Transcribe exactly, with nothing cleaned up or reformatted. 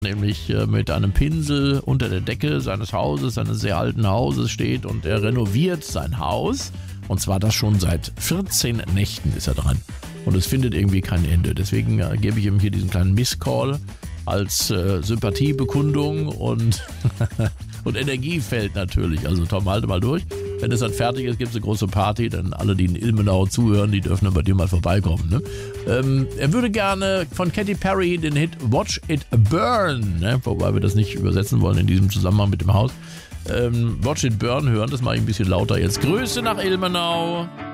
nämlich äh, mit einem Pinsel unter der Decke seines Hauses, seines sehr alten Hauses steht und er renoviert sein Haus. Und zwar das schon seit vierzehn Nächten ist er dran. Und es findet irgendwie kein Ende. Deswegen äh, gebe ich ihm hier diesen kleinen Misscall als äh, Sympathiebekundung und, und Energiefeld natürlich. Also Tom, halte mal durch. Wenn es dann fertig ist, gibt es eine große Party. Dann alle, die in Ilmenau zuhören, die dürfen dann bei dir mal vorbeikommen. Ne? Ähm, er würde gerne von Katy Perry den Hit Watch It Burn, ne? Wobei wir das nicht übersetzen wollen in diesem Zusammenhang mit dem Haus. Ähm, Watch It Burn hören, das mache ich ein bisschen lauter jetzt. Grüße nach Ilmenau.